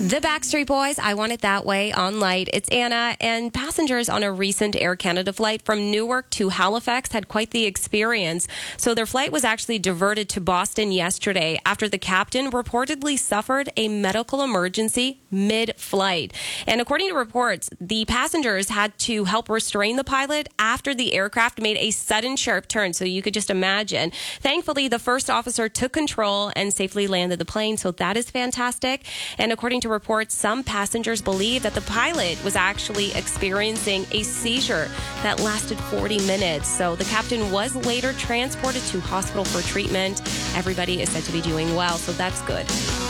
The Backstreet Boys, I Want It That Way on Light. It's Anna, and passengers on a recent Air Canada flight from Newark to Halifax had quite the experience. So their flight was actually diverted to Boston yesterday after the captain reportedly suffered a medical emergency mid-flight. And according to reports, the passengers had to help restrain the pilot after the aircraft made a sudden sharp turn. So you could just imagine. Thankfully, the first officer took control and safely landed the plane. So that is fantastic. And according to reports, some passengers believe that the pilot was actually experiencing a seizure that lasted 40 minutes. So the captain was later transported to hospital for treatment. Everybody is said to be doing well, so that's good.